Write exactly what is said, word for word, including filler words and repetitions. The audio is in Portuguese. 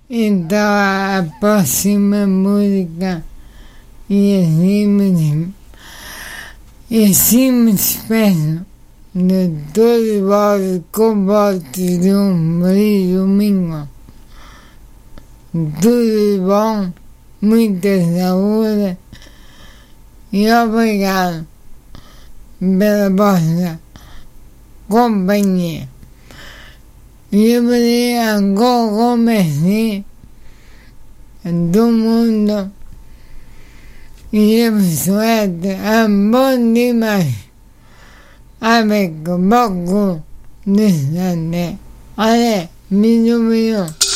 Então a próxima música e assim me, e assim me despeço de todos vós com votos de um feliz domingo. Tudo de bom, muita saúde e obrigado pela vossa companhia. Eu poderia começar do mundo e eu sueto um bom demais avec beaucoup de santé. Allez, bisous bisous.